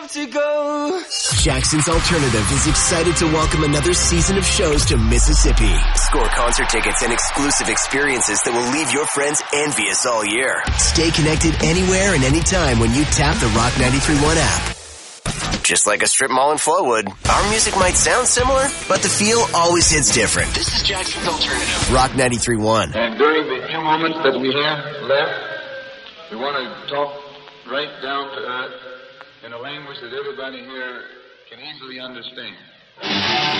have to go. Jackson's Alternative is excited to welcome another season of shows to Mississippi. Score concert tickets and exclusive experiences that will leave your friends envious all year. Stay connected anywhere and anytime when you tap the Rock 93.1 app. Just like a strip mall in Flowood, our music might sound similar, but the feel always hits different. This is Jackson's Alternative. Rock 93.1. And during the few moments that we have left, we want to talk right down to earth in a language that everybody here can easily understand.